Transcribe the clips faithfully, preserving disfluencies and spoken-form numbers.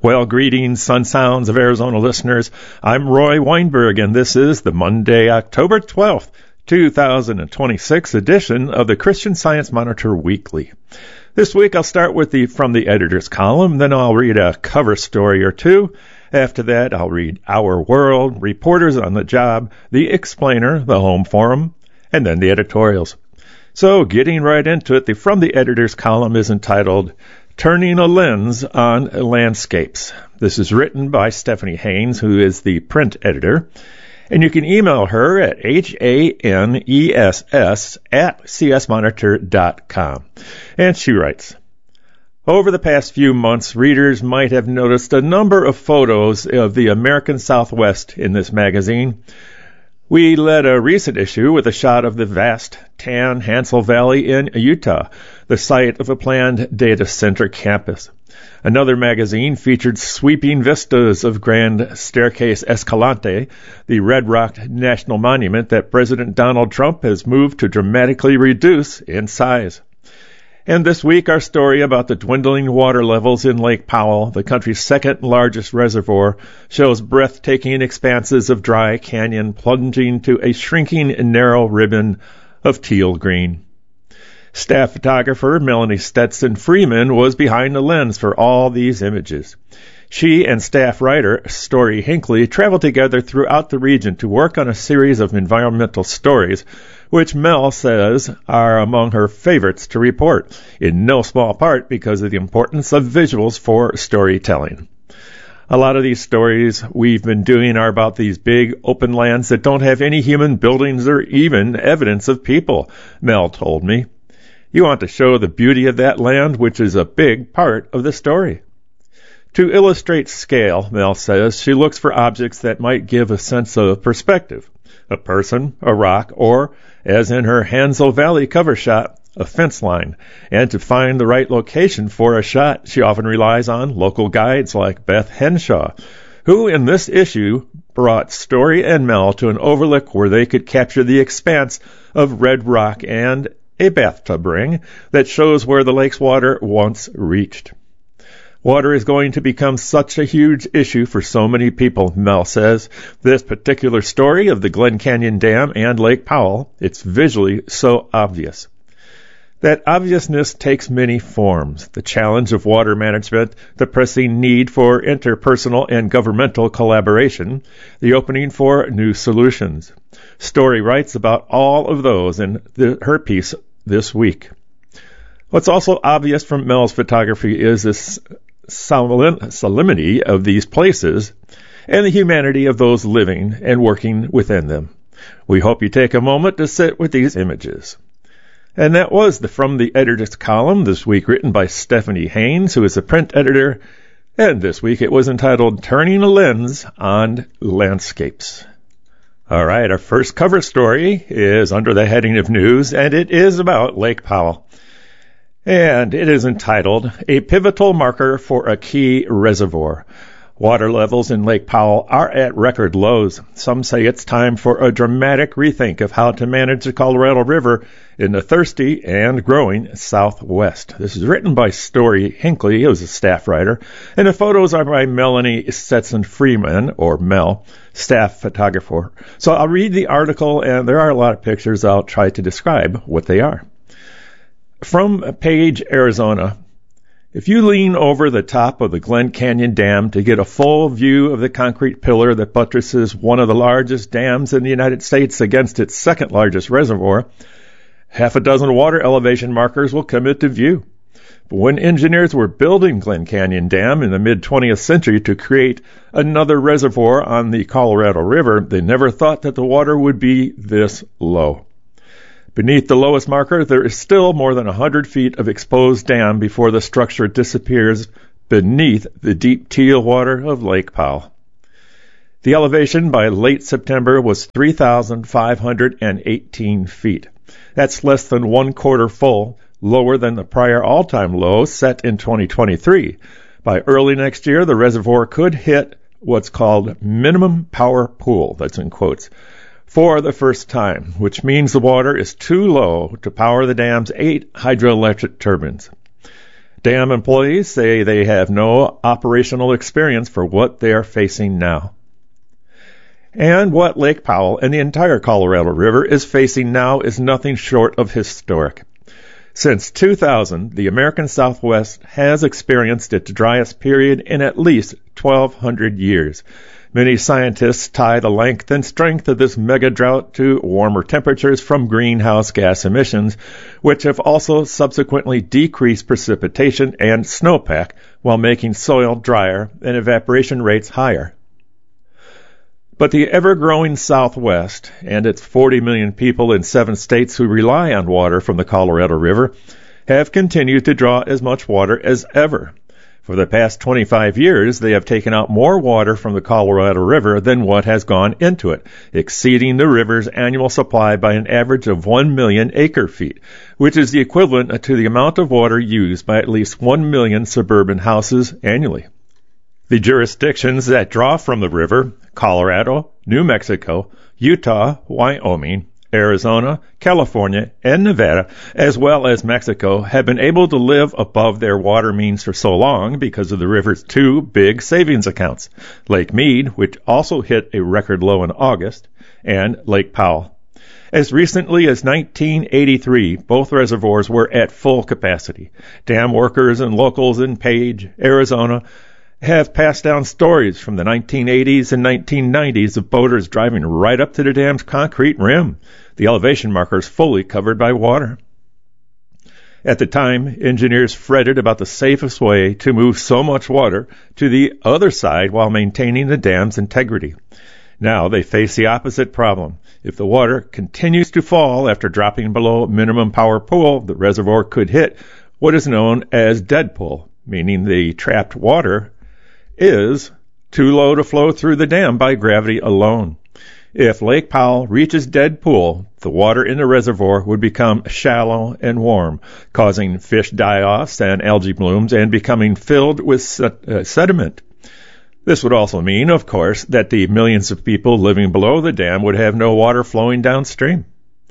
Well, greetings, Sun Sounds of Arizona listeners. I'm Roy Weinberg, and this is the Monday, October twelfth, two thousand twenty-six edition of the Christian Science Monitor Weekly. This week, I'll start with the From the Editor's column, then I'll read a cover story or two. After that, I'll read Our World, Reporters on the Job, The Explainer, the Home Forum, and then the editorials. So, getting right into it, the From the Editor's column is entitled Turning a Lens on Landscapes. This is written by Stephanie Haynes, who is the print editor, and you can email her at H A N E S S at C S monitor dot com. And she writes, over the past few months, readers might have noticed a number of photos of the American Southwest in this magazine. We led a recent issue with a shot of the vast, tan Hansel Valley in Utah, the site of a planned data center campus. Another magazine featured sweeping vistas of Grand Staircase Escalante, the Red Rock National Monument that President Donald Trump has moved to dramatically reduce in size. And this week, our story about the dwindling water levels in Lake Powell, the country's second largest reservoir, shows breathtaking expanses of dry canyon plunging to a shrinking narrow ribbon of teal green. Staff photographer Melanie Stetson Freeman was behind the lens for all these images. She and staff writer Story Hinckley traveled together throughout the region to work on a series of environmental stories, which Mel says are among her favorites to report, in no small part because of the importance of visuals for storytelling. A lot of these stories we've been doing are about these big open lands that don't have any human buildings or even evidence of people, Mel told me. You want to show the beauty of that land, which is a big part of the story. To illustrate scale, Mel says, she looks for objects that might give a sense of perspective. A person, a rock, or, as in her Hansel Valley cover shot, a fence line. And to find the right location for a shot, she often relies on local guides like Beth Henshaw, who in this issue brought Story and Mel to an overlook where they could capture the expanse of red rock and a bathtub ring that shows where the lake's water once reached. Water is going to become such a huge issue for so many people, Mel says. This particular story of the Glen Canyon Dam and Lake Powell, it's visually so obvious. That obviousness takes many forms. The challenge of water management, the pressing need for interpersonal and governmental collaboration, the opening for new solutions. Story writes about all of those in the, her piece this week. What's also obvious from Mel's photography is this solemnity of these places and the humanity of those living and working within them. We hope you take a moment to sit with these images. And that was the From the Editor's column this week, written by Stephanie Haynes, who is a print editor, and this week it was entitled Turning a Lens on Landscapes. All right, our first cover story is under the heading of news, and it is about Lake Powell. And it is entitled, A Pivotal Marker for a Key Reservoir. Water levels in Lake Powell are at record lows. Some say it's time for a dramatic rethink of how to manage the Colorado River in the thirsty and growing Southwest. This is written by Story Hinckley, who's a staff writer, and the photos are by Melanie Stetson Freeman, or Mel, staff photographer. So I'll read the article, and there are a lot of pictures. I'll try to describe what they are. From Page, Arizona, if you lean over the top of the Glen Canyon Dam to get a full view of the concrete pillar that buttresses one of the largest dams in the United States against its second largest reservoir, half a dozen water elevation markers will come into view. But when engineers were building Glen Canyon Dam in the mid-twentieth century to create another reservoir on the Colorado River, they never thought that the water would be this low. Beneath the lowest marker, there is still more than one hundred feet of exposed dam before the structure disappears beneath the deep teal water of Lake Powell. The elevation by late September was three thousand five hundred eighteen feet. That's less than one quarter full, lower than the prior all-time low set in twenty twenty-three. By early next year, the reservoir could hit what's called minimum power pool, that's in quotes, for the first time, which means the water is too low to power the dam's eight hydroelectric turbines. Dam employees say they have no operational experience for what they are facing now. And what Lake Powell and the entire Colorado River is facing now is nothing short of historic. Since two thousand, the American Southwest has experienced its driest period in at least twelve hundred years. Many scientists tie the length and strength of this mega drought to warmer temperatures from greenhouse gas emissions, which have also subsequently decreased precipitation and snowpack while making soil drier and evaporation rates higher. But the ever-growing Southwest and its forty million people in seven states who rely on water from the Colorado River have continued to draw as much water as ever. For the past twenty-five years, they have taken out more water from the Colorado River than what has gone into it, exceeding the river's annual supply by an average of one million acre-feet, which is the equivalent to the amount of water used by at least one million suburban houses annually. The jurisdictions that draw from the river, Colorado, New Mexico, Utah, Wyoming, Arizona, California, and Nevada, as well as Mexico, have been able to live above their water means for so long because of the river's two big savings accounts, Lake Mead, which also hit a record low in August, and Lake Powell. As recently as nineteen eighty-three, both reservoirs were at full capacity. Dam workers and locals in Page, Arizona, have passed down stories from the nineteen eighties and nineteen nineties of boaters driving right up to the dam's concrete rim, the elevation markers fully covered by water. At the time, engineers fretted about the safest way to move so much water to the other side while maintaining the dam's integrity. Now they face the opposite problem. If the water continues to fall after dropping below minimum power pool, the reservoir could hit what is known as dead pool, meaning the trapped water is too low to flow through the dam by gravity alone. If Lake Powell reaches dead pool, the water in the reservoir would become shallow and warm, causing fish die-offs and algae blooms and becoming filled with sed- uh, sediment. This would also mean, of course, that the millions of people living below the dam would have no water flowing downstream.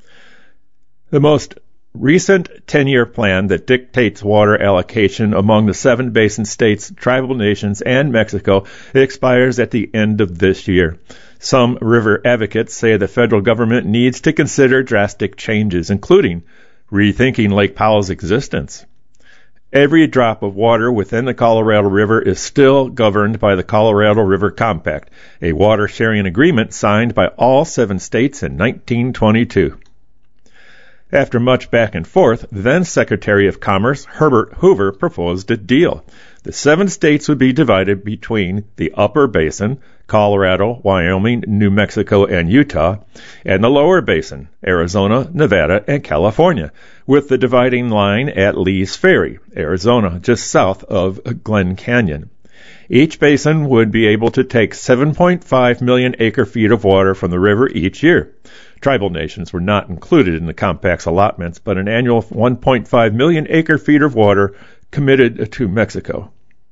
The most recent ten-year plan that dictates water allocation among the seven basin states, tribal nations, and Mexico expires at the end of this year. Some river advocates say the federal government needs to consider drastic changes, including rethinking Lake Powell's existence. Every drop of water within the Colorado River is still governed by the Colorado River Compact, a water-sharing agreement signed by all seven states in nineteen twenty-two. After much back and forth, then Secretary of Commerce Herbert Hoover proposed a deal. The seven states would be divided between the upper basin, Colorado, Wyoming, New Mexico, and Utah, and the lower basin, Arizona, Nevada, and California, with the dividing line at Lee's Ferry, Arizona, just south of Glen Canyon. Each basin would be able to take seven point five million acre-feet of water from the river each year. Tribal nations were not included in the compact's allotments, but an annual one point five million acre-feet of water committed to Mexico.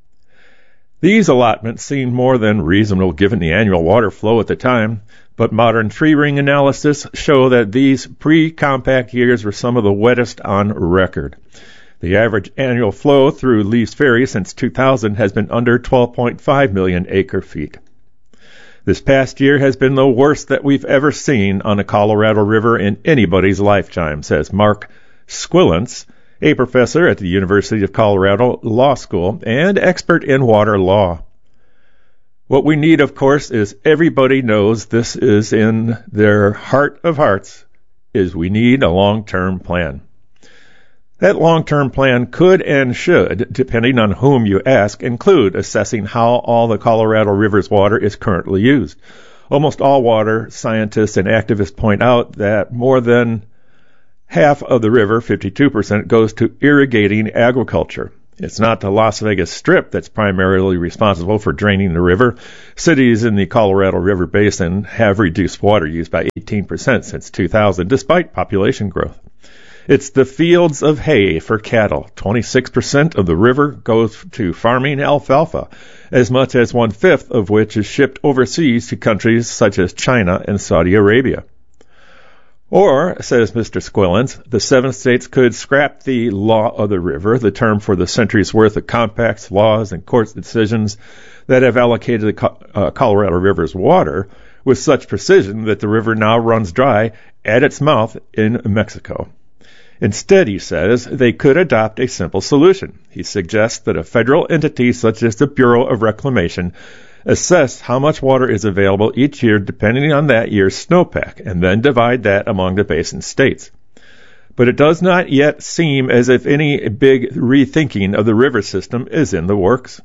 These allotments seemed more than reasonable given the annual water flow at the time, but modern tree ring analysis show that these pre-compact years were some of the wettest on record. The average annual flow through Lee's Ferry since two thousand has been under twelve point five million acre-feet. This past year has been the worst that we've ever seen on the Colorado River in anybody's lifetime, says Mark Squillance, a professor at the University of Colorado Law School and expert in water law. What we need, of course, is everybody knows this is in their heart of hearts, is we need a long-term plan. That long-term plan could and should, depending on whom you ask, include assessing how all the Colorado River's water is currently used. Almost all water scientists and activists point out that more than half of the river, fifty-two percent, goes to irrigating agriculture. It's not the Las Vegas Strip that's primarily responsible for draining the river. Cities in the Colorado River Basin have reduced water use by eighteen percent since two thousand, despite population growth. It's the fields of hay for cattle. twenty-six percent of the river goes to farming alfalfa, as much as one-fifth of which is shipped overseas to countries such as China and Saudi Arabia. Or, says Mister Squillens, the seven states could scrap the law of the river, the term for the centuries' worth of compacts, laws, and court decisions that have allocated the Co- uh, Colorado River's water with such precision that the river now runs dry at its mouth in Mexico. Instead, he says, they could adopt a simple solution. He suggests that a federal entity such as the Bureau of Reclamation assess how much water is available each year depending on that year's snowpack, and then divide that among the basin states. But it does not yet seem as if any big rethinking of the river system is in the works.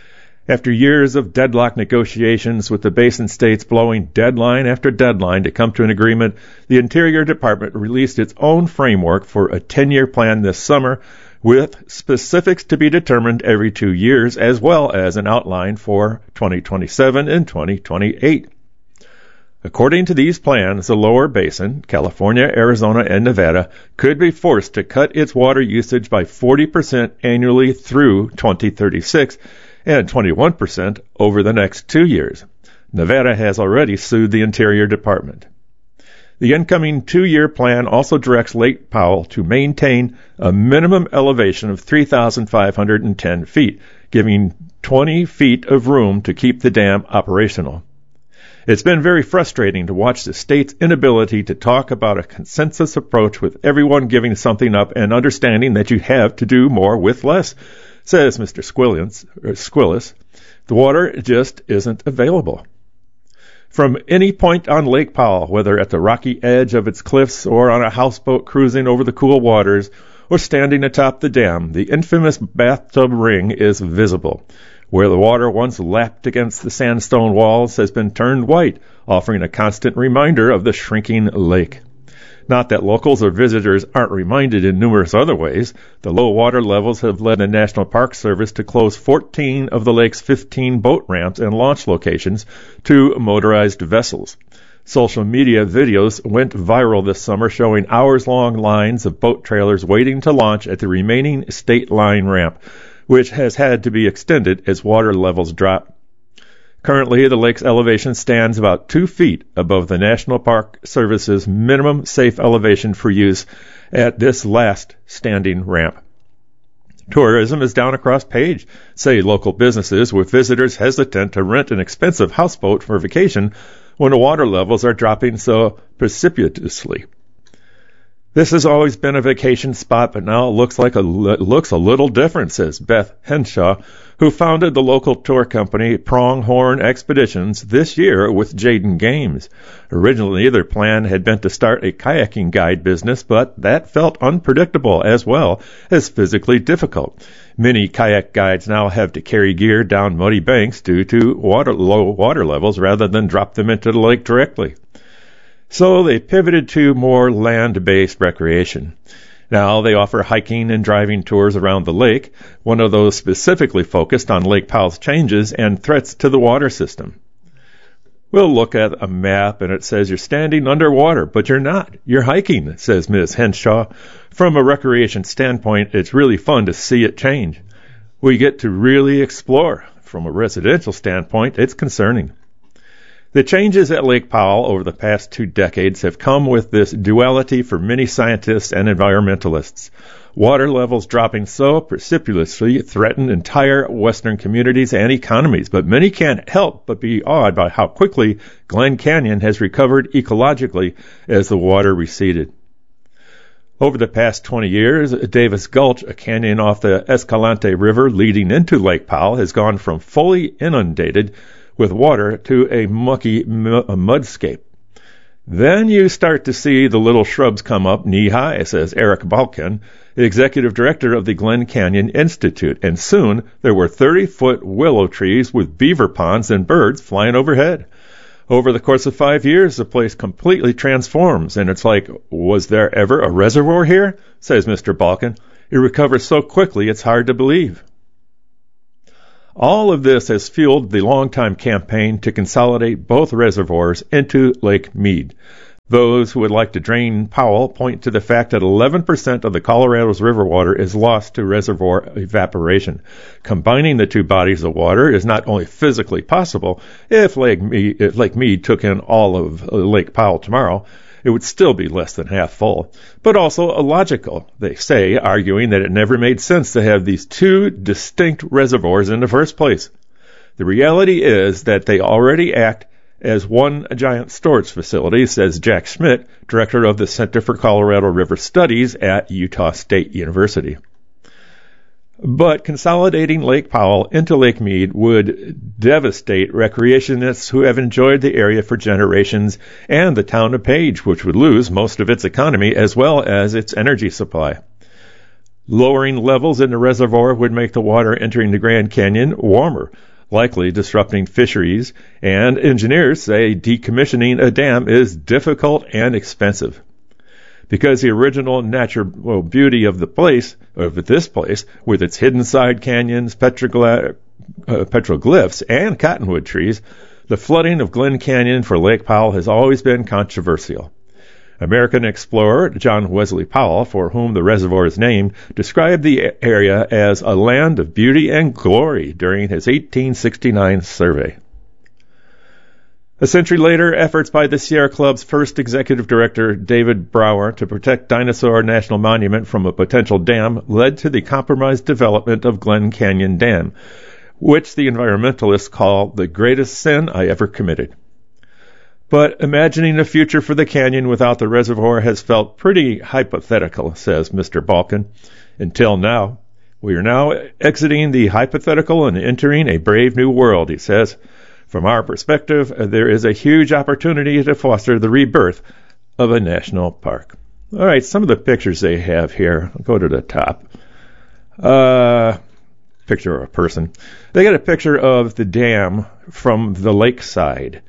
After years of deadlock negotiations with the basin states blowing deadline after deadline to come to an agreement, the Interior Department released its own framework for a ten-year plan this summer, with specifics to be determined every two years, as well as an outline for twenty twenty-seven and twenty twenty-eight. According to these plans, the lower basin, California, Arizona, and Nevada, could be forced to cut its water usage by forty percent annually through twenty thirty-six and twenty-one percent over the next two years. Nevada has already sued the Interior Department. The incoming two-year plan also directs Lake Powell to maintain a minimum elevation of three thousand five hundred ten feet, giving twenty feet of room to keep the dam operational. It's been very frustrating to watch the state's inability to talk about a consensus approach with everyone giving something up and understanding that you have to do more with less, says Mister Squillis. Squillis. The water just isn't available. From any point on Lake Powell, whether at the rocky edge of its cliffs or on a houseboat cruising over the cool waters or standing atop the dam, the infamous bathtub ring is visible. Where the water once lapped against the sandstone walls has been turned white, offering a constant reminder of the shrinking lake. Not that locals or visitors aren't reminded in numerous other ways. The low water levels have led the National Park Service to close fourteen of the lake's fifteen boat ramps and launch locations to motorized vessels. Social media videos went viral this summer showing hours-long lines of boat trailers waiting to launch at the remaining state line ramp, which has had to be extended as water levels drop. Currently, the lake's elevation stands about two feet above the National Park Service's minimum safe elevation for use at this last standing ramp. Tourism is down across page, say local businesses, with visitors hesitant to rent an expensive houseboat for vacation when the water levels are dropping so precipitously. This has always been a vacation spot, but now it looks like a, it looks a little different, says Beth Henshaw, who founded the local tour company Pronghorn Expeditions this year with Jaden Games. Originally, their plan had been to start a kayaking guide business, but that felt unpredictable as well as physically difficult. Many kayak guides now have to carry gear down muddy banks due to water, low water levels rather than drop them into the lake directly. So they pivoted to more land-based recreation. Now they offer hiking and driving tours around the lake, one of those specifically focused on Lake Powell's changes and threats to the water system. We'll look at a map and it says you're standing underwater, but you're not. You're hiking, says Miz Henshaw. From a recreation standpoint, it's really fun to see it change. We get to really explore. From a residential standpoint, it's concerning. The changes at Lake Powell over the past two decades have come with this duality for many scientists and environmentalists. Water levels dropping so precipitously threaten entire western communities and economies, but many can't help but be awed by how quickly Glen Canyon has recovered ecologically as the water receded. Over the past twenty years, Davis Gulch, a canyon off the Escalante River leading into Lake Powell, has gone from fully inundated with water to a mucky mudscape. Then you start to see the little shrubs come up knee-high, says Eric Balkin, the executive director of the Glen Canyon Institute, and soon there were thirty-foot willow trees with beaver ponds and birds flying overhead. Over the course of five years, the place completely transforms, and it's like, was there ever a reservoir here? Says Mister Balkin. It recovers so quickly it's hard to believe. All of this has fueled the longtime campaign to consolidate both reservoirs into Lake Mead. Those who would like to drain Powell point to the fact that eleven percent of the Colorado's river water is lost to reservoir evaporation. Combining the two bodies of water is not only physically possible if Lake Mead, if Lake Mead took in all of Lake Powell tomorrow, it would still be less than half full, but also illogical, they say, arguing that it never made sense to have these two distinct reservoirs in the first place. The reality is that they already act as one giant storage facility, says Jack Schmidt, director of the Center for Colorado River Studies at Utah State University. But consolidating Lake Powell into Lake Mead would devastate recreationists who have enjoyed the area for generations, and the town of Page, which would lose most of its economy as well as its energy supply. Lowering levels in the reservoir would make the water entering the Grand Canyon warmer, likely disrupting fisheries, and engineers say decommissioning a dam is difficult and expensive. Because the original natural beauty of the place, of this place, with its hidden side canyons, petroglyphs, uh, petroglyphs, and cottonwood trees, the flooding of Glen Canyon for Lake Powell has always been controversial. American explorer John Wesley Powell, for whom the reservoir is named, described the area as a land of beauty and glory during his eighteen sixty-nine survey. A century later, efforts by the Sierra Club's first executive director, David Brower, to protect Dinosaur National Monument from a potential dam led to the compromised development of Glen Canyon Dam, which the environmentalists call the greatest sin I ever committed. But imagining a future for the canyon without the reservoir has felt pretty hypothetical, says Mister Balkin. Until now. We are now exiting the hypothetical and entering a brave new world, he says. From our perspective, there is a huge opportunity to foster the rebirth of a national park. All right, some of the pictures they have here. I'll go to the top. Uh, picture of a person. They got a picture of the dam from the lakeside.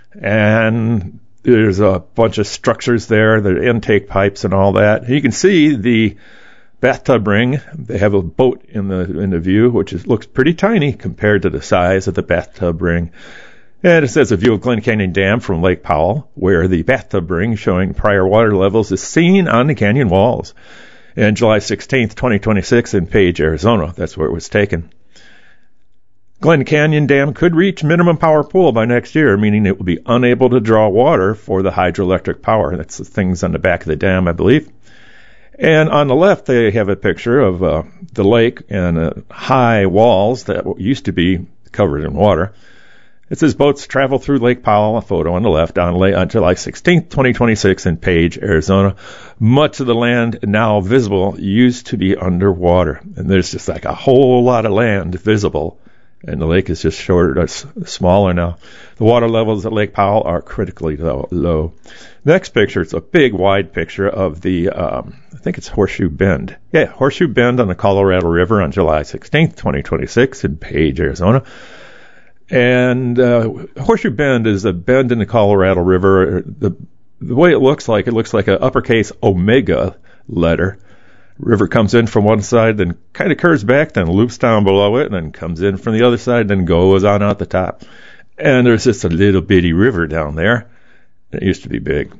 And there's a bunch of structures there, the intake pipes and all that. You can see the bathtub ring. They have a boat in the in the view, which is, looks pretty tiny compared to the size of the bathtub ring. And it says a view of Glen Canyon Dam from Lake Powell, where the bathtub ring showing prior water levels is seen on the canyon walls. And July sixteenth, twenty twenty-six in Page, Arizona. That's where it was taken. Glen Canyon Dam could reach minimum power pool by next year, meaning it will be unable to draw water for the hydroelectric power. That's the things on the back of the dam, I believe. And on the left, they have a picture of uh, the lake and uh, high walls that used to be covered in water. It says boats travel through Lake Powell, a photo on the left, on, late, on July sixteenth, twenty twenty-six in Page, Arizona. Much of the land now visible used to be underwater. And there's just like a whole lot of land visible. And the lake is just shorter, uh, smaller now. The water levels at Lake Powell are critically low. low. Next picture, it's a big, wide picture of the, um, I think it's Horseshoe Bend. Yeah, Horseshoe Bend on the Colorado River on July sixteenth, twenty twenty-six in Page, Arizona. And uh, Horseshoe Bend is a bend in the Colorado River. The, the way it looks like, it looks like an uppercase omega letter. River comes in from one side, then kind of curves back, then loops down below it, and then comes in from the other side, then goes on out the top. And there's just a little bitty river down there. It used to be big.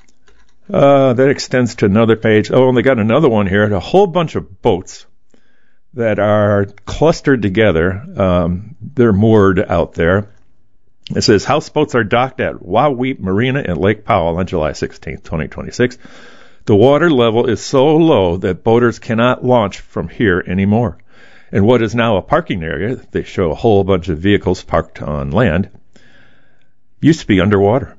Uh, that extends to another page. Oh, and they got another one here. A whole bunch of boats that are clustered together. Um, they're moored out there. It says houseboats are docked at Wahweap Marina in Lake Powell on July sixteenth, twenty twenty-six. The water level is so low that boaters cannot launch from here anymore. And what is now a parking area, they show a whole bunch of vehicles parked on land, used to be underwater.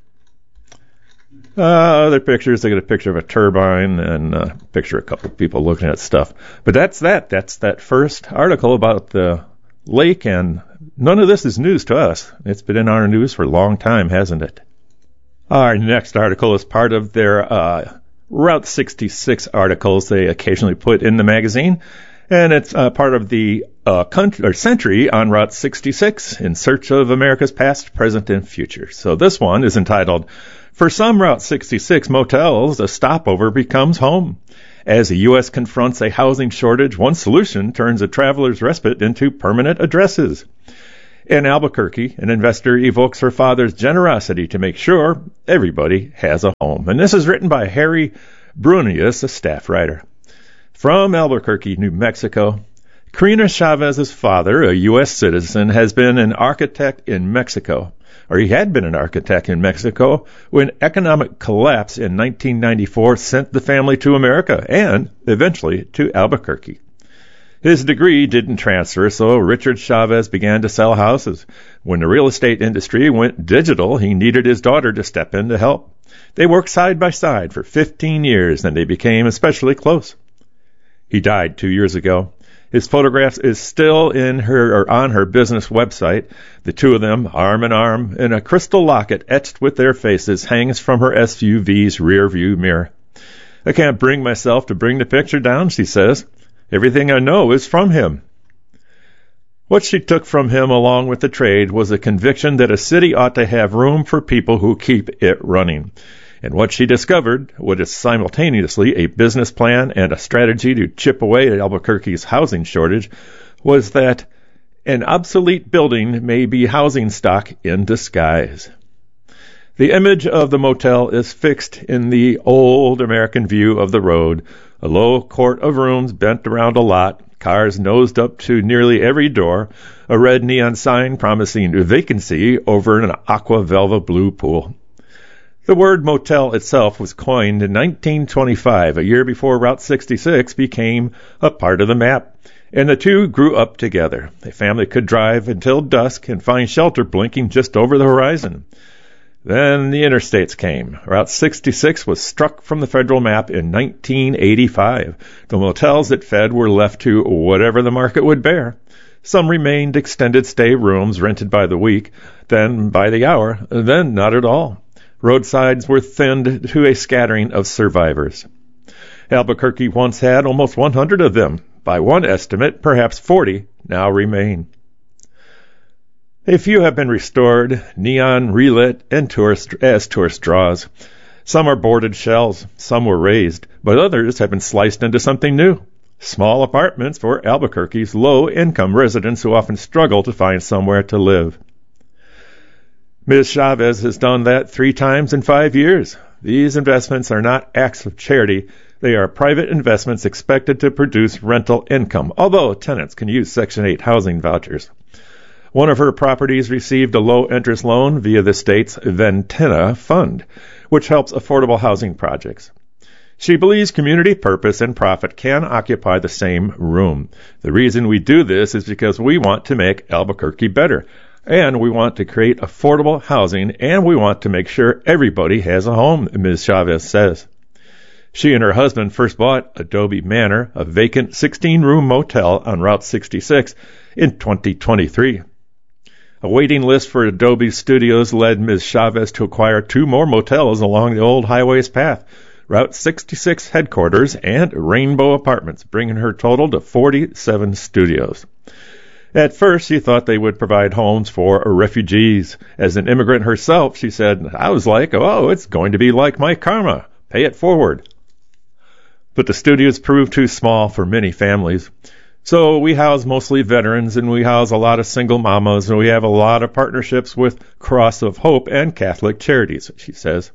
Uh, other pictures, they got a picture of a turbine and a picture of a couple of people looking at stuff. But that's that. That's that first article about the lake, and none of this is news to us. It's been in our news for a long time, hasn't it? Our next article is part of their uh Route sixty-six articles they occasionally put in the magazine, and it's uh, part of the uh, country, or century on Route sixty-six, in search of America's past, present, and future. So this one is entitled, For Some Route sixty-six Motels, a Stopover Becomes Home. As the U S confronts a housing shortage, one solution turns a traveler's respite into permanent addresses. In Albuquerque, an investor evokes her father's generosity to make sure everybody has a home. And this is written by Harry Brunius, a staff writer. From Albuquerque, New Mexico, Karina Chavez's father, a U S citizen, has been an architect in Mexico. or he had been an architect in Mexico, when economic collapse in nineteen ninety-four sent the family to America and, eventually, to Albuquerque. His degree didn't transfer, so Richard Chavez began to sell houses. When the real estate industry went digital, he needed his daughter to step in to help. They worked side by side for fifteen years, and they became especially close. He died two years ago. His photographs is still in her or on her business website. The two of them, arm in arm, in a crystal locket etched with their faces, hangs from her S U V's rear view mirror. I can't bring myself to bring the picture down, she says. Everything I know is from him. What she took from him along with the trade was a conviction that a city ought to have room for people who keep it running. And what she discovered was simultaneously a business plan and a strategy to chip away at Albuquerque's housing shortage was that an obsolete building may be housing stock in disguise. The image of the motel is fixed in the old American view of the road, a low court of rooms bent around a lot, cars nosed up to nearly every door, a red neon sign promising vacancy over an aqua velva blue pool. The word motel itself was coined in nineteen twenty-five, a year before Route sixty-six became a part of the map, and the two grew up together. A family could drive until dusk and find shelter blinking just over the horizon. Then the interstates came. Route sixty-six was struck from the federal map in nineteen eighty-five. The motels it fed were left to whatever the market would bear. Some remained extended stay rooms rented by the week, then by the hour, then not at all. Roadsides were thinned to a scattering of survivors. Albuquerque once had almost one hundred of them. By one estimate, perhaps forty now remain. A few have been restored, neon relit, and tourist, as tourist draws. Some are boarded shells, some were raised, but others have been sliced into something new. Small apartments for Albuquerque's low-income residents who often struggle to find somewhere to live. Miz Chavez has done that three times in five years. These investments are not acts of charity. They are private investments expected to produce rental income, although tenants can use Section eight housing vouchers. One of her properties received a low-interest loan via the state's Ventina Fund, which helps affordable housing projects. She believes community purpose and profit can occupy the same room. The reason we do this is because we want to make Albuquerque better. And we want to create affordable housing, and we want to make sure everybody has a home, Miz Chavez says. She and her husband first bought Adobe Manor, a vacant sixteen-room motel on Route sixty-six, in twenty twenty-three. A waiting list for Adobe Studios led Miz Chavez to acquire two more motels along the old highway's path, Route sixty-six headquarters and Rainbow Apartments, bringing her total to forty-seven studios. At first, she thought they would provide homes for refugees. As an immigrant herself, she said, I was like, oh, it's going to be like my karma. Pay it forward. But the studios proved too small for many families. So we house mostly veterans, and we house a lot of single mamas, and we have a lot of partnerships with Cross of Hope and Catholic Charities, she says.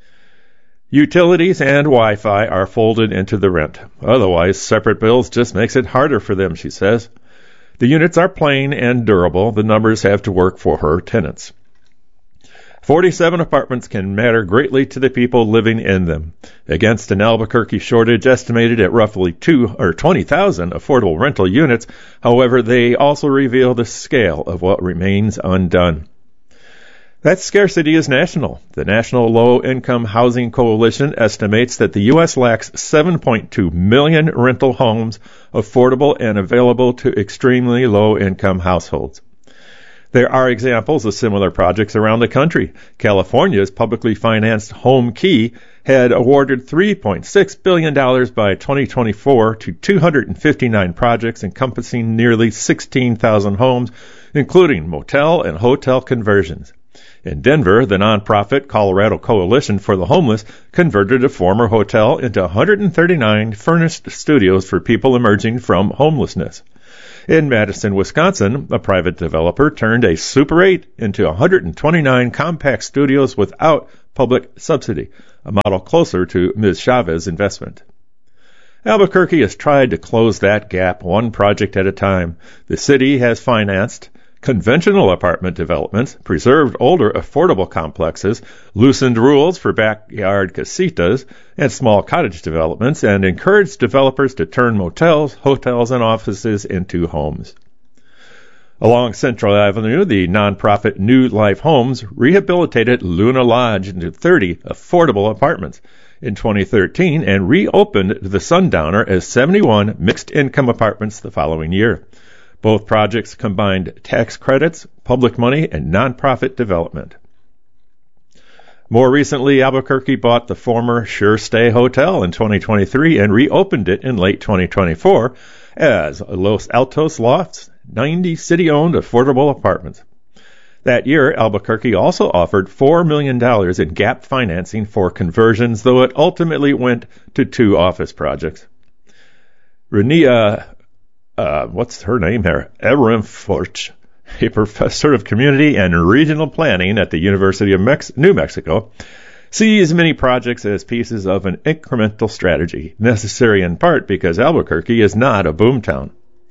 Utilities and Wi-Fi are folded into the rent. Otherwise, separate bills just makes it harder for them, she says. The units are plain and durable. The numbers have to work for her tenants. forty-seven apartments can matter greatly to the people living in them. Against an Albuquerque shortage estimated at roughly two or twenty thousand affordable rental units, however, they also reveal the scale of what remains undone. That scarcity is national. The National Low-Income Housing Coalition estimates that the U S lacks seven point two million rental homes affordable and available to extremely low-income households. There are examples of similar projects around the country. California's publicly financed Home Key had awarded three point six billion dollars by twenty twenty-four to two hundred fifty-nine projects encompassing nearly sixteen thousand homes, including motel and hotel conversions. In Denver, the nonprofit Colorado Coalition for the Homeless converted a former hotel into one hundred thirty-nine furnished studios for people emerging from homelessness. In Madison, Wisconsin, a private developer turned a Super eight into one hundred twenty-nine compact studios without public subsidy, a model closer to Miz Chavez's investment. Albuquerque has tried to close that gap one project at a time. The city has financed conventional apartment developments, preserved older affordable complexes, loosened rules for backyard casitas and small cottage developments, and encouraged developers to turn motels, hotels, and offices into homes. Along Central Avenue, the nonprofit New Life Homes rehabilitated Luna Lodge into thirty affordable apartments in twenty thirteen and reopened the Sundowner as seventy-one mixed-income apartments the following year. Both projects combined tax credits, public money, and nonprofit development. More recently, Albuquerque bought the former Sure Stay Hotel in twenty twenty-three and reopened it in late twenty twenty-four as Los Altos Lofts, ninety city-owned affordable apartments. That year, Albuquerque also offered four million dollars in gap financing for conversions, though it ultimately went to two office projects. Renia, uh, what's her name here? Ehrenfurth, a professor of community and regional planning at the University of Mex- New Mexico, sees many projects as pieces of an incremental strategy, necessary in part because Albuquerque is not a boomtown.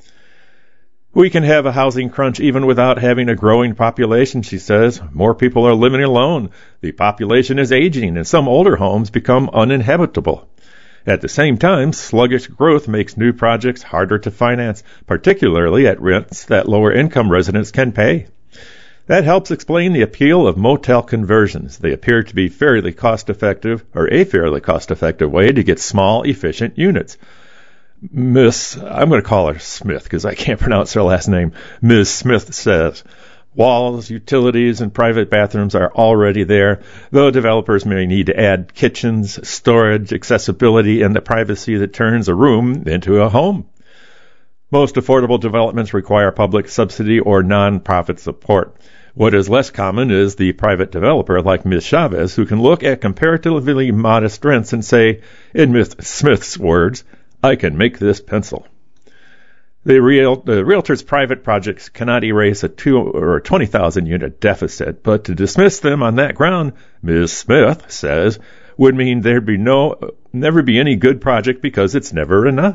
We can have a housing crunch even without having a growing population, she says. More people are living alone. The population is aging, and some older homes become uninhabitable. At the same time, sluggish growth makes new projects harder to finance, particularly at rents that lower-income residents can pay. That helps explain the appeal of motel conversions. They appear to be fairly cost-effective, or a fairly cost-effective way to get small, efficient units. Miss, I'm going to call her Smith because I can't pronounce her last name. Miz Smith says, walls, utilities, and private bathrooms are already there, though developers may need to add kitchens, storage, accessibility, and the privacy that turns a room into a home. Most affordable developments require public subsidy or non-profit support. What is less common is the private developer like Miz Chavez, who can look at comparatively modest rents and say, in Miz Smith's words, I can make this pencil. The, real, the realtor's private projects cannot erase a two or twenty thousand unit deficit, but to dismiss them on that ground, Miz Smith says, would mean there'd be no, never be any good project because it's never enough.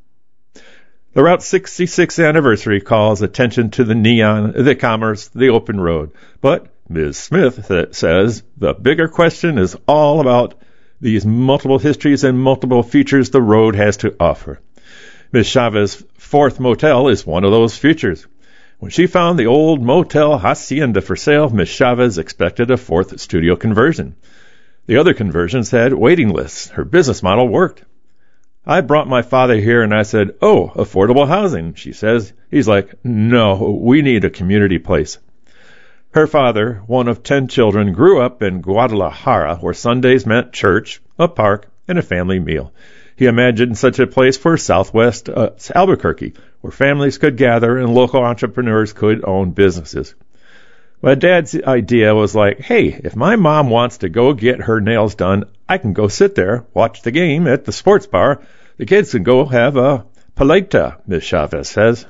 The Route sixty-six anniversary calls attention to the neon, the commerce, the open road. But Miz Smith th- says the bigger question is all about these multiple histories and multiple features the road has to offer. Miz Chavez's fourth motel is one of those features. When she found the old motel Hacienda for sale, Miz Chavez expected a fourth studio conversion. The other conversions had waiting lists. Her business model worked. I brought my father here and I said, oh, affordable housing, she says. He's like, no, we need a community place. Her father, one of ten children, grew up in Guadalajara, where Sundays meant church, a park, and a family meal. He imagined such a place for Southwest uh, Albuquerque, where families could gather and local entrepreneurs could own businesses. My dad's idea was like, hey, if my mom wants to go get her nails done, I can go sit there, watch the game at the sports bar. The kids can go have a paleta, Miz Chavez says.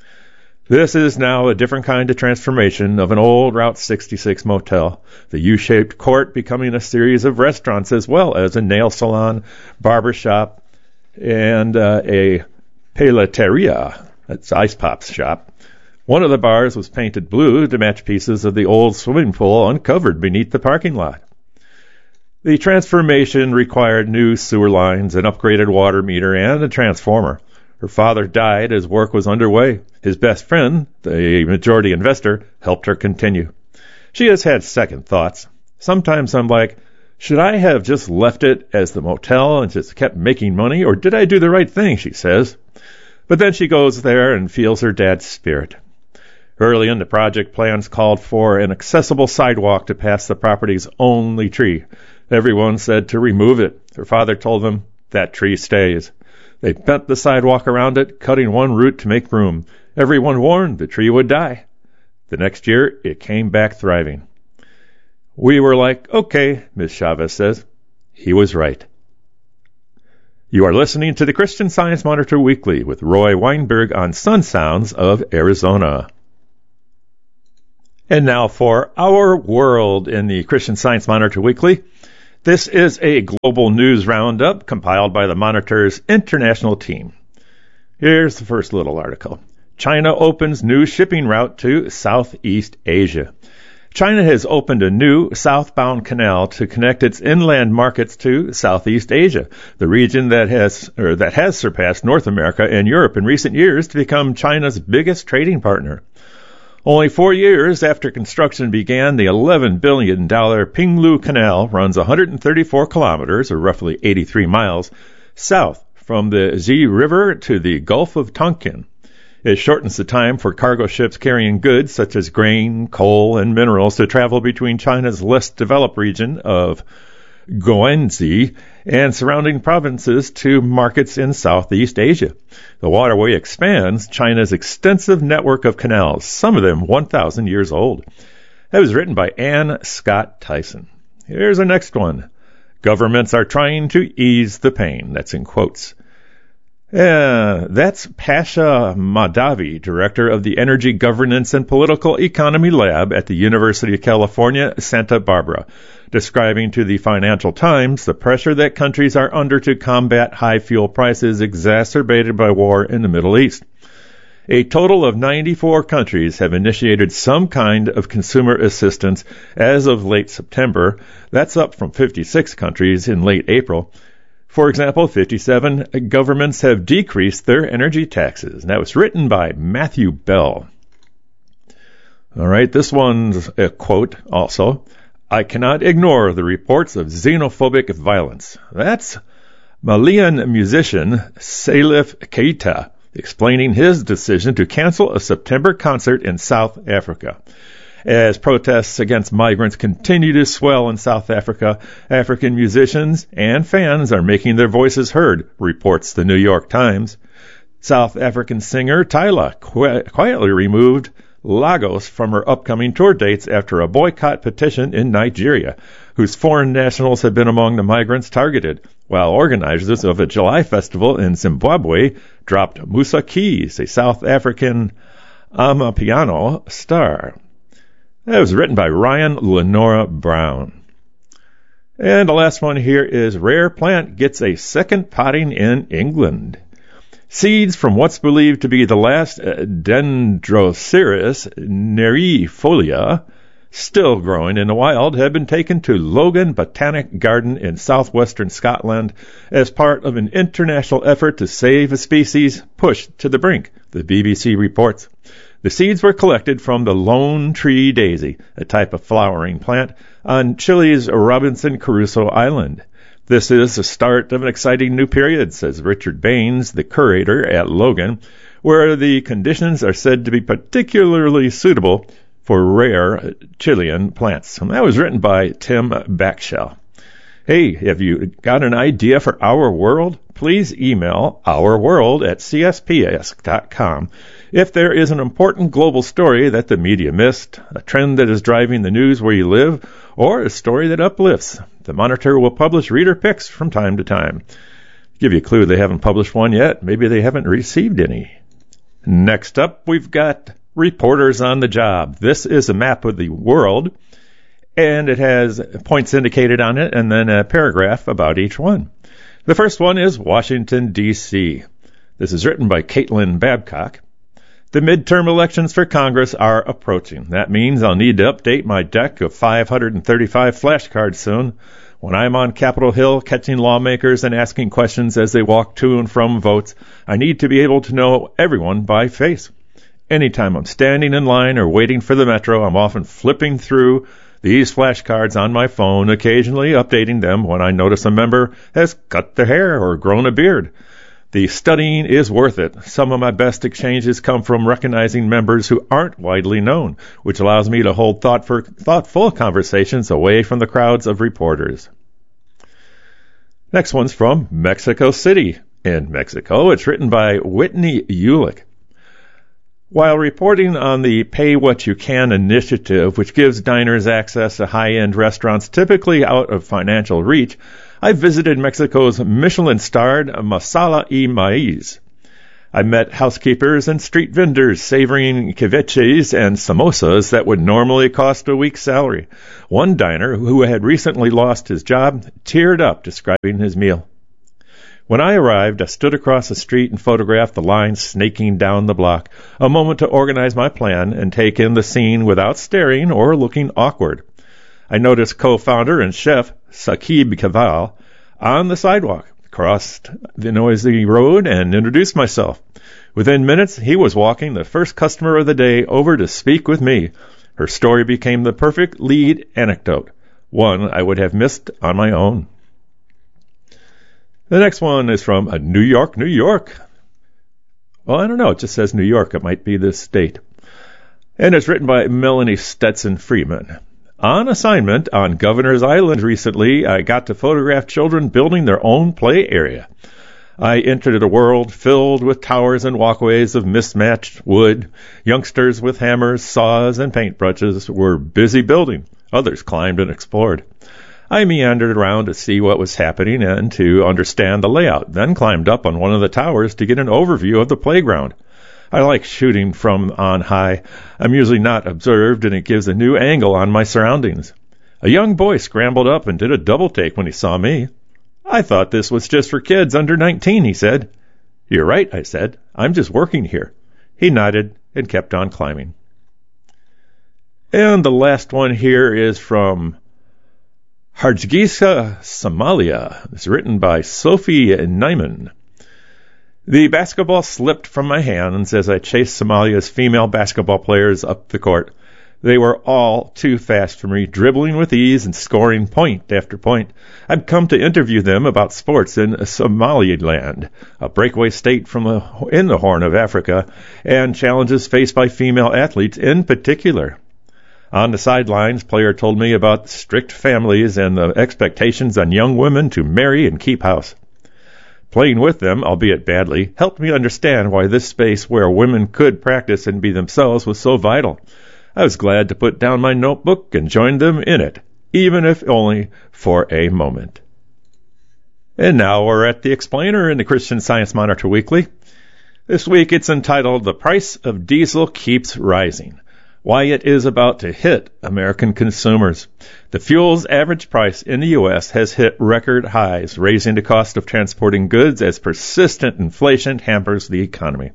This is now a different kind of transformation of an old Route sixty-six motel, the U-shaped court becoming a series of restaurants as well as a nail salon, barber shop, and uh, a paleteria, that's Ice Pop's shop. One of the bars was painted blue to match pieces of the old swimming pool uncovered beneath the parking lot. The transformation required new sewer lines, an upgraded water meter, and a transformer. Her father died as work was underway. His best friend, the majority investor, helped her continue. She has had second thoughts. Sometimes I'm like, should I have just left it as the motel and just kept making money, or did I do the right thing, she says. But then she goes there and feels her dad's spirit. Early in the project, plans called for an accessible sidewalk to pass the property's only tree. Everyone said to remove it. Her father told them, that tree stays. They bent the sidewalk around it, cutting one root to make room. Everyone warned the tree would die. The next year, it came back thriving. We were like, okay, Miz Chavez says. He was right. You are listening to the Christian Science Monitor Weekly with Roy Weinberg on Sun Sounds of Arizona. And now for Our World in the Christian Science Monitor Weekly. This is a global news roundup compiled by the Monitor's international team. Here's the first little article. China opens new shipping route to Southeast Asia. China has opened a new southbound canal to connect its inland markets to Southeast Asia, the region that has or that has surpassed North America and Europe in recent years to become China's biggest trading partner. Only four years after construction began, the eleven billion dollars Pinglu Canal runs one hundred thirty-four kilometers, or roughly eighty-three miles, south from the Zi River to the Gulf of Tonkin. It shortens the time for cargo ships carrying goods such as grain, coal, and minerals to travel between China's less developed region of Guangxi and surrounding provinces to markets in Southeast Asia. The waterway expands China's extensive network of canals, some of them one thousand years old. That was written by Ann Scott Tyson. Here's our next one. Governments are trying to ease the pain. That's in quotes. Uh, that's Pasha Mahdavi, director of the Energy Governance and Political Economy Lab at the University of California, Santa Barbara, describing to the Financial Times the pressure that countries are under to combat high fuel prices exacerbated by war in the Middle East. A total of ninety-four countries have initiated some kind of consumer assistance as of late September. That's up from fifty-six countries in late April. For example, fifty-seven governments have decreased their energy taxes. That was written by Matthew Bell. All right, this one's a quote also. I cannot ignore the reports of xenophobic violence. That's Malian musician Salif Keita explaining his decision to cancel a September concert in South Africa. As protests against migrants continue to swell in South Africa, African musicians and fans are making their voices heard, reports the New York Times. South African singer Tyla qu- quietly removed Lagos from her upcoming tour dates after a boycott petition in Nigeria, whose foreign nationals have been among the migrants targeted, while organizers of a July festival in Zimbabwe dropped Musa Keys, a South African amapiano star. That was written by Ryan Lenora Brown. And the last one here is Rare Plant gets a second potting in England. Seeds from what's believed to be the last Dendrocereus nerifolia still growing in the wild have been taken to Logan Botanic Garden in southwestern Scotland as part of an international effort to save a species pushed to the brink, the B B C reports. The seeds were collected from the lone tree daisy, a type of flowering plant, on Chile's Robinson Crusoe Island. This is the start of an exciting new period, says Richard Baines, the curator at Logan, where the conditions are said to be particularly suitable for rare Chilean plants. And that was written by Tim Backshell. Hey, have you got an idea for Our World? Please email ourworld at c s p s dot com. If there is an important global story that the media missed, a trend that is driving the news where you live, or a story that uplifts, the Monitor will publish reader picks from time to time. Give you a clue, they haven't published one yet. Maybe they haven't received any. Next up, we've got Reporters on the Job. This is a map of the world, and it has points indicated on it, and then a paragraph about each one. The first one is Washington, D C This is written by Caitlin Babcock. The midterm elections for Congress are approaching. That means I'll need to update my deck of five hundred thirty-five flashcards soon. When I'm on Capitol Hill catching lawmakers and asking questions as they walk to and from votes, I need to be able to know everyone by face. Anytime I'm standing in line or waiting for the metro, I'm often flipping through these flashcards on my phone, occasionally updating them when I notice a member has cut their hair or grown a beard. The studying is worth it. Some of my best exchanges come from recognizing members who aren't widely known, which allows me to hold thought for, thoughtful conversations away from the crowds of reporters. Next one's from Mexico City. In Mexico, it's written by Whitney Ulick. While reporting on the Pay What You Can initiative, which gives diners access to high-end restaurants typically out of financial reach, I visited Mexico's Michelin-starred Masala y Maíz. I met housekeepers and street vendors savoring ceviches and samosas that would normally cost a week's salary. One diner, who had recently lost his job, teared up describing his meal. When I arrived, I stood across the street and photographed the line snaking down the block, a moment to organize my plan and take in the scene without staring or looking awkward. I noticed co-founder and chef Saqib Kaval on the sidewalk, crossed the noisy road, and introduced myself. Within minutes, he was walking the first customer of the day over to speak with me. Her story became the perfect lead anecdote, one I would have missed on my own. The next one is from New York, New York. Well, I don't know. It just says New York. It might be this state. And it's written by Melanie Stetson Freeman. On assignment on Governor's Island recently, I got to photograph children building their own play area. I entered a world filled with towers and walkways of mismatched wood. Youngsters with hammers, saws, and paintbrushes were busy building. Others climbed and explored. I meandered around to see what was happening and to understand the layout, then climbed up on one of the towers to get an overview of the playground. I like shooting from on high. I'm usually not observed, and it gives a new angle on my surroundings. A young boy scrambled up and did a double take when he saw me. I thought this was just for kids under nineteen, he said. You're right, I said. I'm just working here. He nodded and kept on climbing. And the last one here is from Hargeisa, Somalia. It's written by Sophie Nyman. The basketball slipped from my hands as I chased Somalia's female basketball players up the court. They were all too fast for me, dribbling with ease and scoring point after point. I'd come to interview them about sports in Somaliland, a breakaway state from the, in the Horn of Africa, and challenges faced by female athletes in particular. On the sidelines, player told me about strict families and the expectations on young women to marry and keep house. Playing with them, albeit badly, helped me understand why this space where women could practice and be themselves was so vital. I was glad to put down my notebook and join them in it, even if only for a moment. And now we're at the Explainer in the Christian Science Monitor Weekly. This week it's entitled, The Price of Diesel Keeps Rising. Why it is about to hit American consumers. The fuel's average price in the U S has hit record highs, raising the cost of transporting goods as persistent inflation hampers the economy.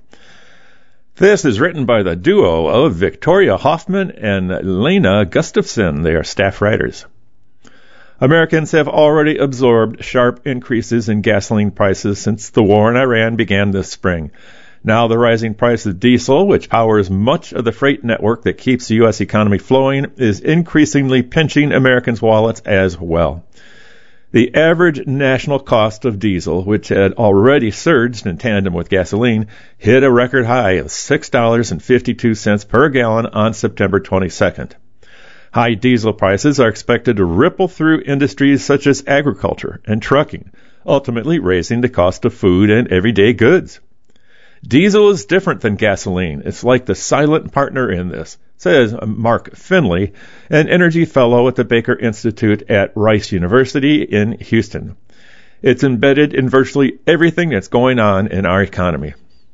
This is written by the duo of Victoria Hoffman and Lena Gustafson. They are staff writers. Americans have already absorbed sharp increases in gasoline prices since the war in Iran began this spring. Now the rising price of diesel, which powers much of the freight network that keeps the U S economy flowing, is increasingly pinching Americans' wallets as well. The average national cost of diesel, which had already surged in tandem with gasoline, hit a record high of six dollars and fifty-two cents per gallon on September twenty-second. High diesel prices are expected to ripple through industries such as agriculture and trucking, ultimately raising the cost of food and everyday goods. Diesel is different than gasoline. It's like the silent partner in this, says Mark Finley, an energy fellow at the Baker Institute at Rice University in Houston. It's embedded in virtually everything that's going on in our economy.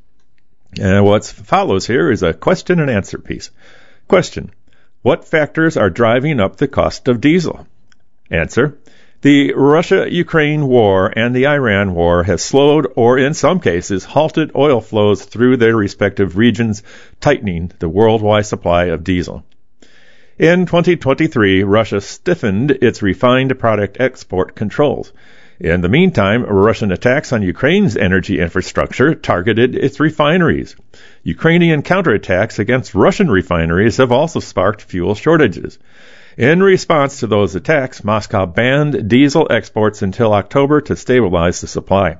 And what follows here is a question and answer piece. Question: what factors are driving up the cost of diesel? Answer: the Russia-Ukraine war and the Iran war have slowed or, in some cases, halted oil flows through their respective regions, tightening the worldwide supply of diesel. In twenty twenty-three, Russia stiffened its refined product export controls. In the meantime, Russian attacks on Ukraine's energy infrastructure targeted its refineries. Ukrainian counterattacks against Russian refineries have also sparked fuel shortages. In response to those attacks, Moscow banned diesel exports until October to stabilize the supply.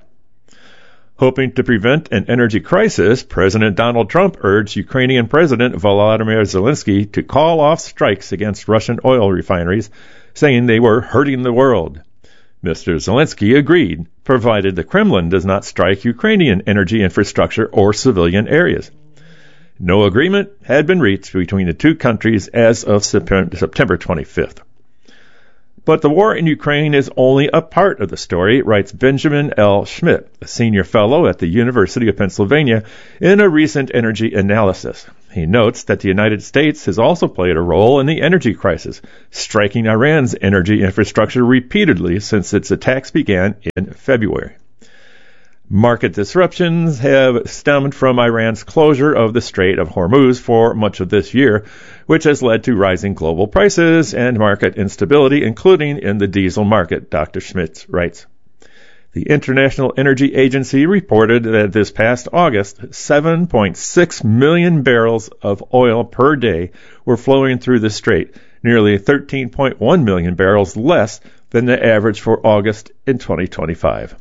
Hoping to prevent an energy crisis, President Donald Trump urged Ukrainian President Volodymyr Zelensky to call off strikes against Russian oil refineries, saying they were hurting the world. Mister Zelensky agreed, provided the Kremlin does not strike Ukrainian energy infrastructure or civilian areas. No agreement had been reached between the two countries as of September twenty-fifth. But the war in Ukraine is only a part of the story, writes Benjamin L. Schmidt, a senior fellow at the University of Pennsylvania, in a recent energy analysis. He notes that the United States has also played a role in the energy crisis, striking Iran's energy infrastructure repeatedly since its attacks began in February. Market disruptions have stemmed from Iran's closure of the Strait of Hormuz for much of this year, which has led to rising global prices and market instability, including in the diesel market, Doctor Schmitz writes. The International Energy Agency reported that this past August, seven point six million barrels of oil per day were flowing through the strait, nearly thirteen point one million barrels less than the average for August in twenty twenty-five.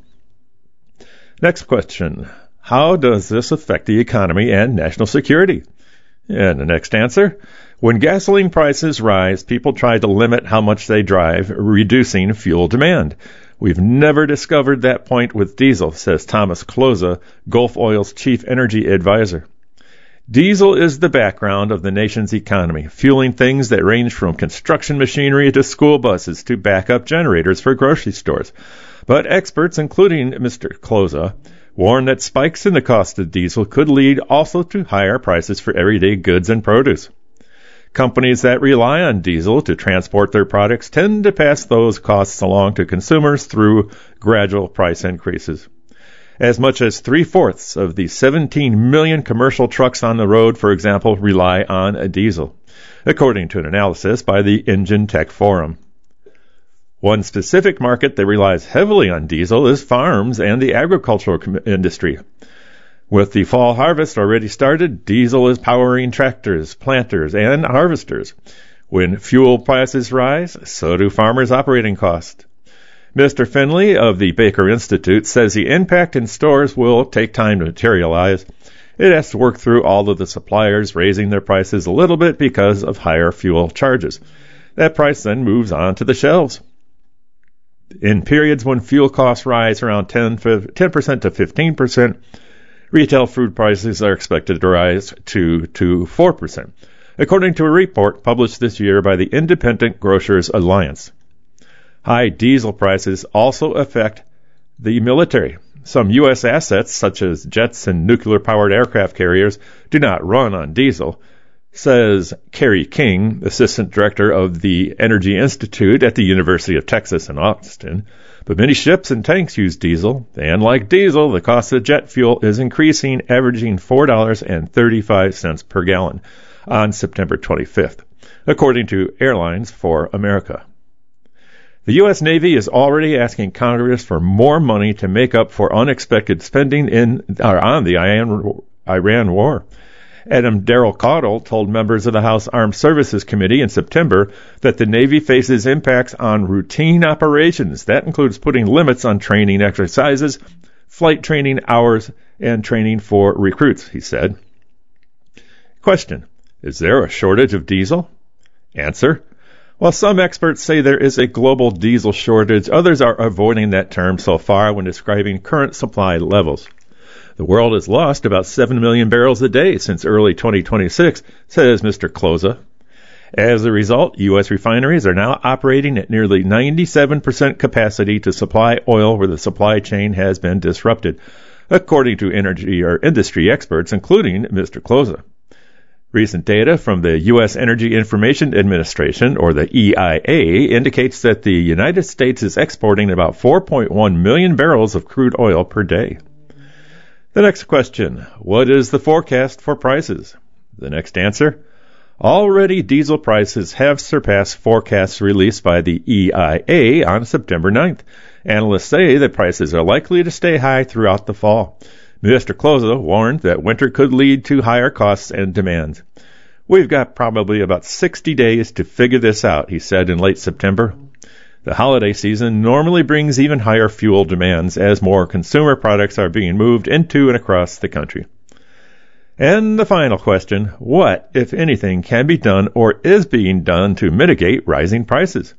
Next question. How does this affect the economy and national security? And the next answer. When gasoline prices rise, people try to limit how much they drive, reducing fuel demand. We've never discovered that point with diesel, says Thomas Kloza, Gulf Oil's chief energy advisor. Diesel is the background of the nation's economy, fueling things that range from construction machinery to school buses to backup generators for grocery stores. But experts, including Mister Kloza, warn that spikes in the cost of diesel could lead also to higher prices for everyday goods and produce. Companies that rely on diesel to transport their products tend to pass those costs along to consumers through gradual price increases. As much as three-fourths of the seventeen million commercial trucks on the road, for example, rely on a diesel, according to an analysis by the Engine Tech Forum. One specific market that relies heavily on diesel is farms and the agricultural industry. With the fall harvest already started, diesel is powering tractors, planters, and harvesters. When fuel prices rise, so do farmers' operating costs. Mister Finley of the Baker Institute says the impact in stores will take time to materialize. It has to work through all of the suppliers raising their prices a little bit because of higher fuel charges. That price then moves on to the shelves. In periods when fuel costs rise around ten percent to fifteen percent, retail food prices are expected to rise two to four percent, according to a report published this year by the Independent Grocers Alliance. High diesel prices also affect the military. Some U S assets, such as jets and nuclear-powered aircraft carriers, do not run on diesel, says Kerry King, assistant director of the Energy Institute at the University of Texas in Austin. But many ships and tanks use diesel, and like diesel, the cost of jet fuel is increasing, averaging four dollars and thirty-five cents per gallon on September twenty-fifth, according to Airlines for America. The U S Navy is already asking Congress for more money to make up for unexpected spending in or on the Iran, Iran war. Adam Darrell Caudle told members of the House Armed Services Committee in September that the Navy faces impacts on routine operations. That includes putting limits on training exercises, flight training hours, and training for recruits, he said. Question: is there a shortage of diesel? Answer: while some experts say there is a global diesel shortage, others are avoiding that term so far when describing current supply levels. The world has lost about seven million barrels a day since early twenty twenty-six, says Mister Kloza. As a result, U S refineries are now operating at nearly ninety-seven percent capacity to supply oil where the supply chain has been disrupted, according to energy or industry experts, including Mister Kloza. Recent data from the U S Energy Information Administration, or the E I A, indicates that the United States is exporting about four point one million barrels of crude oil per day. The next question: what is the forecast for prices? The next answer: already diesel prices have surpassed forecasts released by the E I A on September ninth. Analysts say that prices are likely to stay high throughout the fall. Mister Kloza warned that winter could lead to higher costs and demands. We've got probably about sixty days to figure this out, he said in late September. The holiday season normally brings even higher fuel demands as more consumer products are being moved into and across the country. And the final question: what, if anything, can be done or is being done to mitigate rising prices?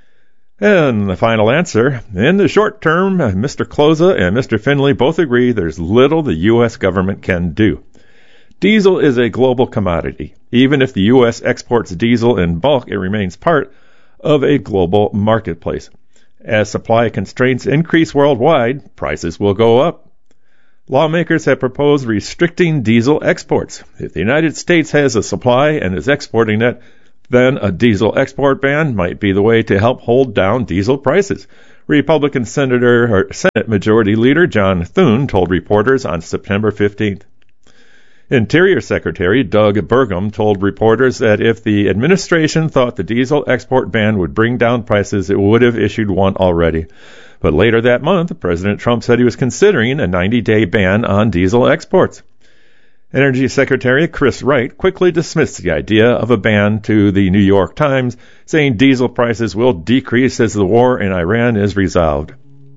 And the final answer: in the short term, Mister Kloza and Mister Finley both agree there's little the U S government can do. Diesel is a global commodity. Even if the U S exports diesel in bulk, it remains part of a global marketplace. As supply constraints increase worldwide, prices will go up. Lawmakers have proposed restricting diesel exports. If the United States has a supply and is exporting it, then a diesel export ban might be the way to help hold down diesel prices. Republican Senator or Senate Majority Leader John Thune told reporters on September fifteenth. Interior Secretary Doug Burgum told reporters that if the administration thought the diesel export ban would bring down prices, it would have issued one already. But later that month, President Trump said he was considering a ninety-day ban on diesel exports. Energy Secretary Chris Wright quickly dismissed the idea of a ban to the New York Times, saying diesel prices will decrease as the war in Iran is resolved.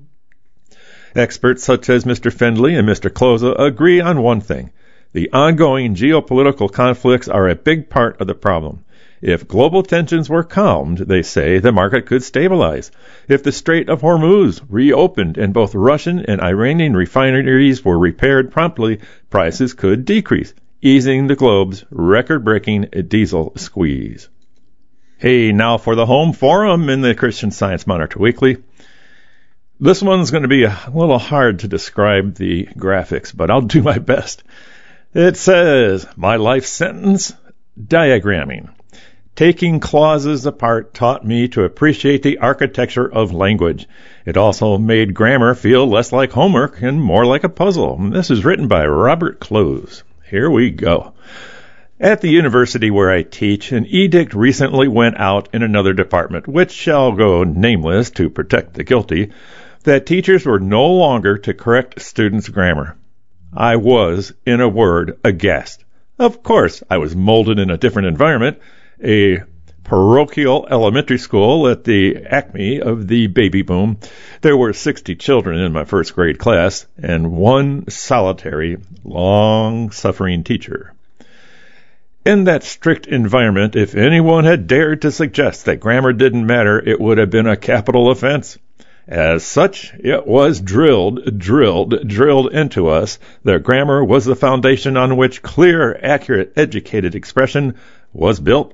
Experts such as Mister Fendley and Mister Kloza agree on one thing. The ongoing geopolitical conflicts are a big part of the problem. If global tensions were calmed, they say, the market could stabilize. If the Strait of Hormuz reopened and both Russian and Iranian refineries were repaired promptly, prices could decrease, easing the globe's record-breaking diesel squeeze. Hey, now for the home forum in the Christian Science Monitor Weekly. This one's going to be a little hard to describe the graphics, but I'll do my best. It says, my life sentence, diagramming. Taking clauses apart taught me to appreciate the architecture of language. It also made grammar feel less like homework and more like a puzzle. This is written by Robert Close. Here we go. At the university where I teach, an edict recently went out in another department, which shall go nameless to protect the guilty, that teachers were no longer to correct students' grammar. I was, in a word, aghast. Of course, I was molded in a different environment, a parochial elementary school at the acme of the baby boom. There were sixty children in my first grade class, and one solitary, long-suffering teacher. In that strict environment, if anyone had dared to suggest that grammar didn't matter, it would have been a capital offense. As such, it was drilled, drilled, drilled into us that grammar was the foundation on which clear, accurate, educated expression was built.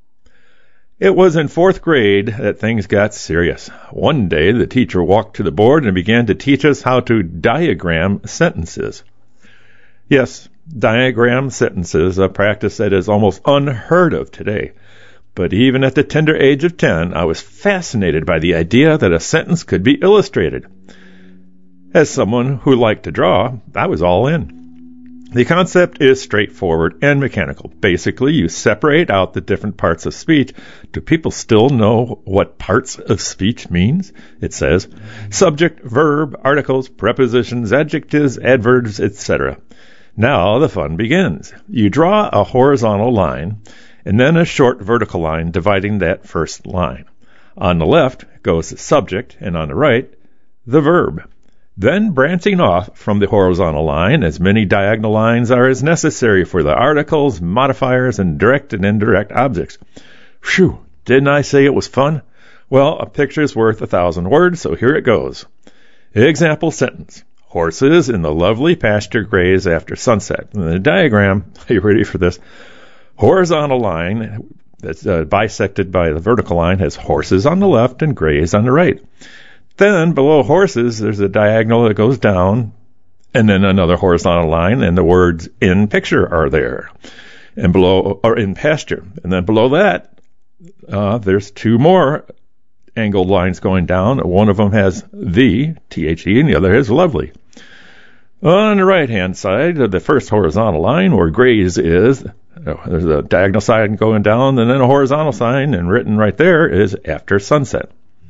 It was in fourth grade that things got serious. One day, the teacher walked to the board and began to teach us how to diagram sentences. Yes, diagram sentences, a practice that is almost unheard of today. But even at the tender age of ten, I was fascinated by the idea that a sentence could be illustrated. As someone who liked to draw, I was all in. The concept is straightforward and mechanical. Basically, you separate out the different parts of speech. Do people still know what parts of speech means? It says subject, verb, articles, prepositions, adjectives, adverbs, et cetera. Now the fun begins. You draw a horizontal line and then a short vertical line dividing that first line. On the left goes the subject, and on the right, the verb. Then branching off from the horizontal line, as many diagonal lines are as necessary for the articles, modifiers, and direct and indirect objects. Phew, didn't I say it was fun? Well, a picture's worth a thousand words, so here it goes. Example sentence. Horses in the lovely pasture graze after sunset. In the diagram, are you ready for this? Horizontal line that's uh, bisected by the vertical line has horses on the left and graze on the right. Then below horses, there's a diagonal that goes down, and then another horizontal line, and the words in picture are there, and below or in pasture. And then below that, uh, there's two more angled lines going down. One of them has the, T H E, and the other has lovely. On the right-hand side of the first horizontal line, where graze is, there's a diagonal sign going down, and then a horizontal sign, and written right there is after sunset.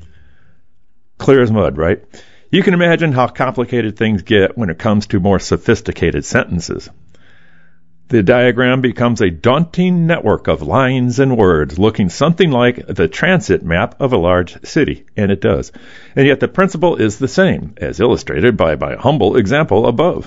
Clear as mud, right? You can imagine how complicated things get when it comes to more sophisticated sentences. The diagram becomes a daunting network of lines and words, looking something like the transit map of a large city, and it does. And yet the principle is the same, as illustrated by my humble example above.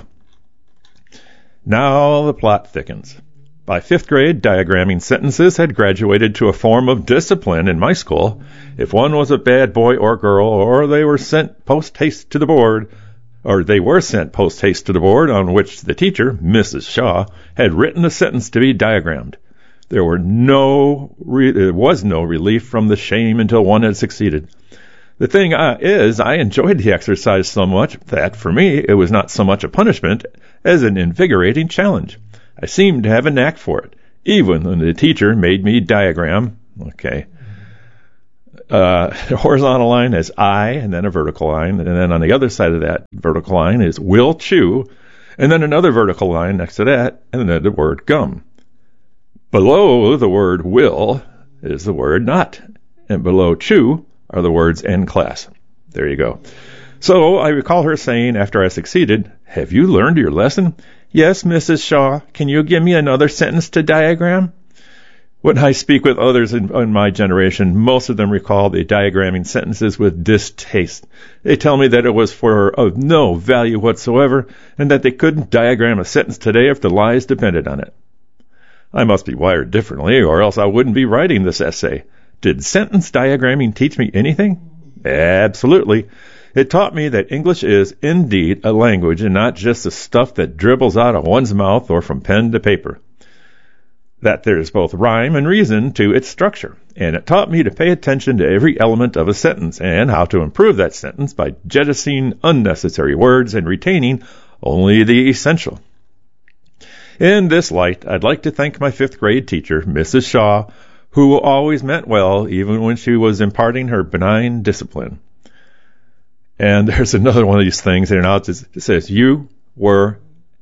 Now the plot thickens. By fifth grade, diagramming sentences had graduated to a form of discipline in my school. If one was a bad boy or girl, or they were sent post-haste to the board, or they were sent post-haste to the board on which the teacher, Missus Shaw, had written a sentence to be diagrammed. There were no, re- there was no relief from the shame until one had succeeded. The thing uh, is, I enjoyed the exercise so much that, for me, it was not so much a punishment as an invigorating challenge. I seemed to have a knack for it, even when the teacher made me diagram. Okay. Uh, the horizontal line is I, and then a vertical line. And then on the other side of that vertical line is will chew, and then another vertical line next to that, and then the word gum. Below the word will is the word not, and below chew are the words in class. There you go. So I recall her saying after I succeeded, "Have you learned your lesson?" "Yes, Missus Shaw. Can you give me another sentence to diagram?" When I speak with others in, in my generation, most of them recall the diagramming sentences with distaste. They tell me that it was for of no value whatsoever, and that they couldn't diagram a sentence today if the lives depended on it. I must be wired differently, or else I wouldn't be writing this essay. Did sentence diagramming teach me anything? Absolutely. It taught me that English is indeed a language and not just the stuff that dribbles out of one's mouth or from pen to paper. That there's both rhyme and reason to its structure, and it taught me to pay attention to every element of a sentence and how to improve that sentence by jettisoning unnecessary words and retaining only the essential. In this light, I'd like to thank my fifth grade teacher, Missus Shaw, who always meant well even when she was imparting her benign discipline. And there's another one of these things here now. It says, "You were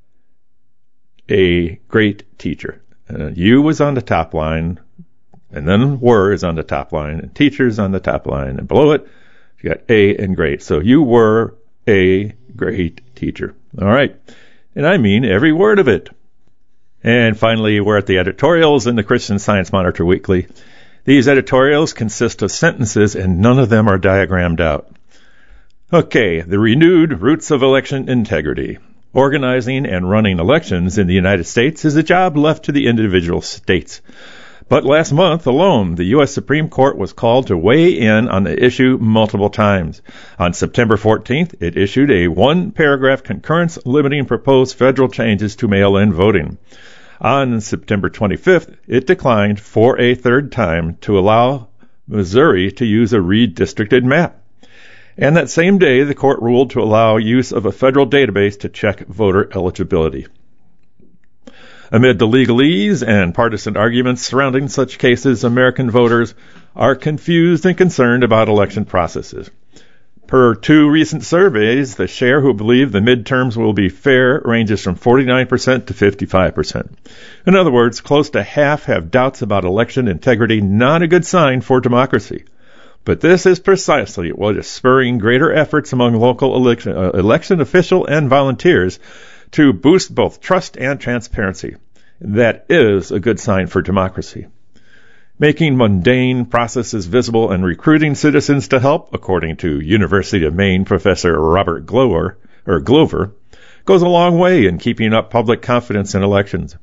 a great teacher." Uh, you was on the top line, and then were is on the top line, and teachers on the top line, and below it, you got a and great. So you were a great teacher. All right. And I mean every word of it. And finally, we're at the editorials in the Christian Science Monitor Weekly. These editorials consist of sentences, and none of them are diagrammed out. Okay, the renewed roots of election integrity. Organizing and running elections in the United States is a job left to the individual states. But last month alone, the U S Supreme Court was called to weigh in on the issue multiple times. On September fourteenth, it issued a one-paragraph concurrence limiting proposed federal changes to mail-in voting. On September twenty-fifth, it declined for a third time to allow Missouri to use a redistricted map. And that same day, the court ruled to allow use of a federal database to check voter eligibility. Amid the legalese and partisan arguments surrounding such cases, American voters are confused and concerned about election processes. Per two recent surveys, the share who believe the midterms will be fair ranges from forty-nine percent to fifty-five percent. In other words, close to half have doubts about election integrity, not a good sign for democracy. But this is precisely what is spurring greater efforts among local election, uh, election officials and volunteers to boost both trust and transparency. That is a good sign for democracy. Making mundane processes visible and recruiting citizens to help, according to University of Maine professor Robert Glover, or Glover, goes a long way in keeping up public confidence in elections.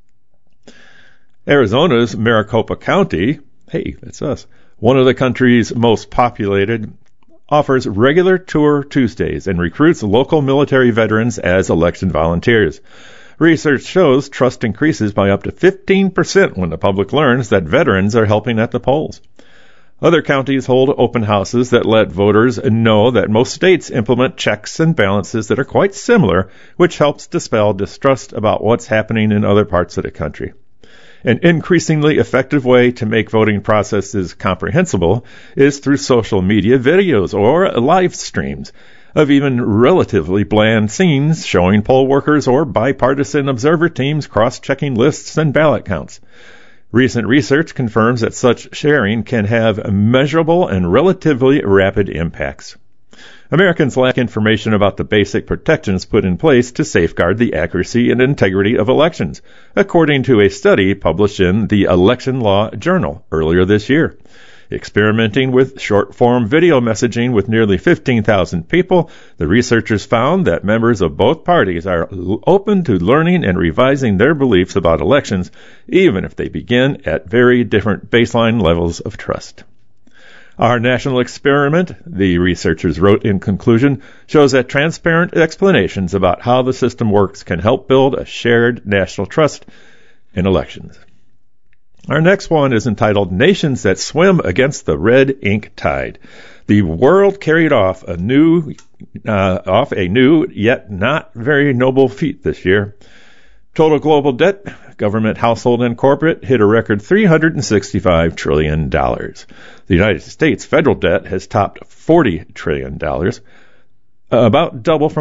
Arizona's Maricopa County, hey, that's us, one of the country's most populated, offers regular Tour Tuesdays and recruits local military veterans as election volunteers. Research shows trust increases by up to fifteen percent when the public learns that veterans are helping at the polls. Other counties hold open houses that let voters know that most states implement checks and balances that are quite similar, which helps dispel distrust about what's happening in other parts of the country. An increasingly effective way to make voting processes comprehensible is through social media videos or live streams of even relatively bland scenes showing poll workers or bipartisan observer teams cross-checking lists and ballot counts. Recent research confirms that such sharing can have measurable and relatively rapid impacts. Americans lack information about the basic protections put in place to safeguard the accuracy and integrity of elections, according to a study published in the Election Law Journal earlier this year. Experimenting with short-form video messaging with nearly fifteen thousand people, the researchers found that members of both parties are open to learning and revising their beliefs about elections, even if they begin at very different baseline levels of trust. Our national experiment, the researchers wrote in conclusion, shows that transparent explanations about how the system works can help build a shared national trust in elections. Our next one is entitled Nations That Swim Against the Red Ink Tide. The world carried off a new, uh, off a new yet not very noble feat this year. Total global debt, government, household, and corporate, hit a record three hundred sixty-five trillion dollars. The United States federal debt has topped forty trillion dollars, about double from